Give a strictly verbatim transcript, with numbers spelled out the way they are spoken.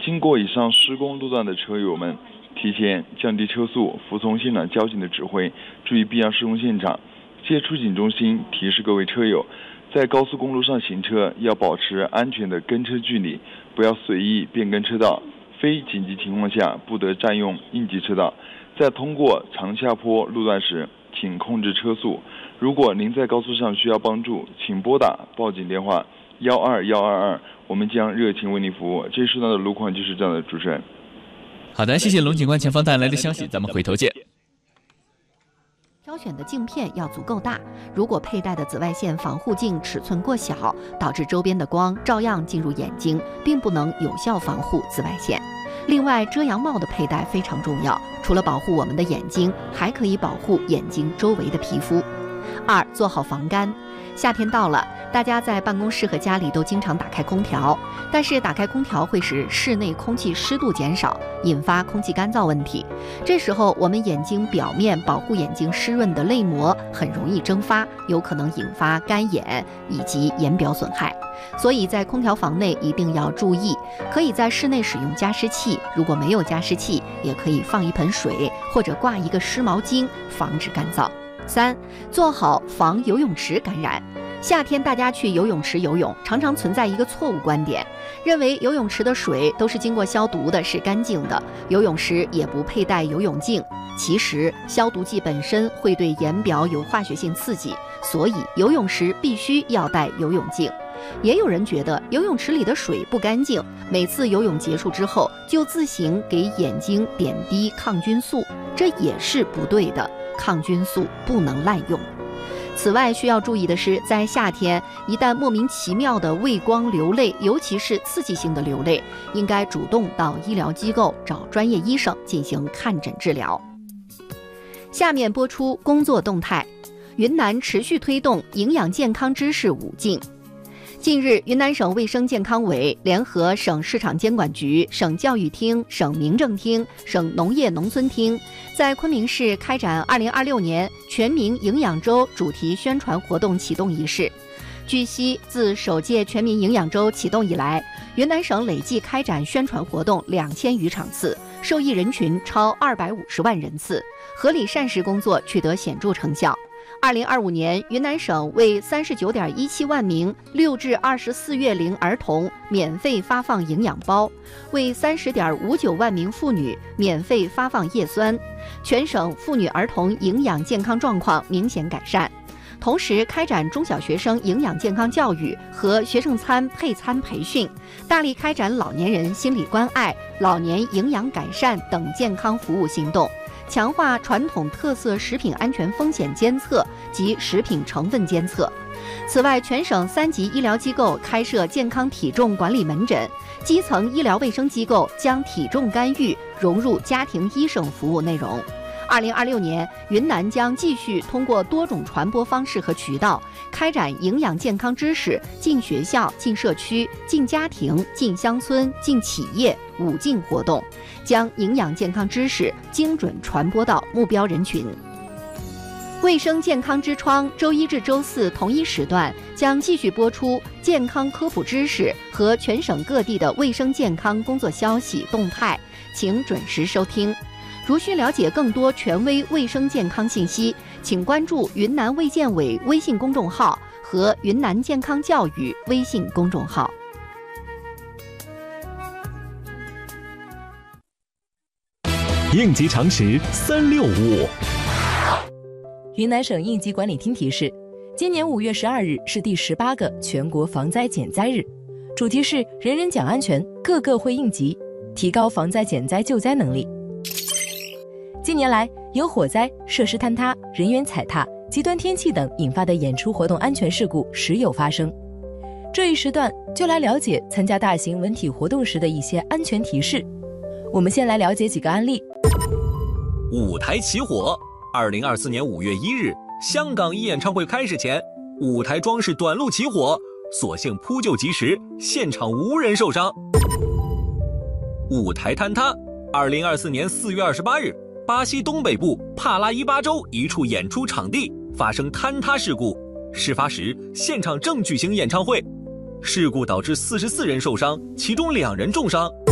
经过以上施工路段的车友们，提前降低车速，服从现场交警的指挥，注意必要施工现场。借出警中心提示各位车友，在高速公路上行车要保持安全的跟车距离，不要随意变更车道，非紧急情况下不得占用应急车道。在通过长下坡路段时，请控制车速。如果您在高速上需要帮助，请拨打报警电话幺二幺二二，我们将热情为您服务。这时段的路况就是这样的，主持人。 好的，谢谢龙警官前方带来的消息，咱们回头见。 挑选的镜片要足够大，如果佩戴的紫外线防护镜尺寸过小，导致周边的光照样进入眼睛，并不能有效防护紫外线。另外，遮阳帽的佩戴非常重要，除了保护我们的眼睛，还可以保护眼睛周围的皮肤。二、做好防干。夏天到了，大家在办公室和家里都经常打开空调，但是打开空调会使室内空气湿度减少，引发空气干燥问题。这时候，我们眼睛表面保护眼睛湿润的泪膜很容易蒸发，有可能引发干眼以及眼表损害。所以在空调房内一定要注意，可以在室内使用加湿器，如果没有加湿器，也可以放一盆水或者挂一个湿毛巾，防止干燥。三、做好防游泳池感染。夏天大家去游泳池游泳，常常存在一个错误观点，认为游泳池的水都是经过消毒的，是干净的，游泳时也不佩戴游泳镜。其实消毒剂本身会对眼表有化学性刺激，所以游泳时必须要戴游泳镜。也有人觉得游泳池里的水不干净，每次游泳结束之后就自行给眼睛点滴抗菌素，这也是不对的，抗菌素不能滥用。此外，需要注意的是，在夏天一旦莫名其妙的畏光流泪，尤其是刺激性的流泪，应该主动到医疗机构找专业医生进行看诊治疗。下面播出工作动态。云南持续推动营养健康知识五进。近日，云南省卫生健康委联合省市场监管局、省教育厅、省民政厅、省农业农村厅，在昆明市开展二零二六年全民营养周主题宣传活动启动仪式。据悉，自首届全民营养周启动以来，云南省累计开展宣传活动两千余场次，受益人群超二百五十万人次，合理膳食工作取得显著成效。二零二五年，云南省为三十九点一七万名六至二十四月龄儿童免费发放营养包，为三十点五九万名妇女免费发放叶酸，全省妇女儿童营养健康状况明显改善。同时，开展中小学生营养健康教育和学生餐配餐培训，大力开展老年人心理关爱、老年营养改善等健康服务行动。强化传统特色食品安全风险监测及食品成分监测。此外，全省三级医疗机构开设健康体重管理门诊，基层医疗卫生机构将体重干预融入家庭医生服务内容。二零二六年，云南将继续通过多种传播方式和渠道，开展营养健康知识进学校、进社区、进家庭、进乡村、进企业五进活动，将营养健康知识精准传播到目标人群。卫生健康之窗周一至周四同一时段将继续播出健康科普知识和全省各地的卫生健康工作消息动态，请准时收听。如需了解更多权威卫生健康信息，请关注云南卫健委微信公众号和云南健康教育微信公众号。 应急常识三六五。 云南省应急管理厅提示，今年五月十二日是第十八个全国防灾减灾日，主题是人人讲安全，个个会应急，提高防灾减灾救灾能力。近年来，由火灾、设施坍塌、人员踩踏、极端天气等引发的演出活动安全事故时有发生。这一时段就来了解参加大型文体活动时的一些安全提示。我们先来了解几个案例。 舞台起火，二零二四年五月一日，香港一演唱会开始前，舞台装饰短路起火，所幸扑救及时，现场无人受伤。舞台坍塌，二零二四年四月二十八日，巴西东北部帕拉伊巴州一处演出场地发生坍塌事故，事发时现场正举行演唱会，事故导致四十四人受伤，其中两人重伤，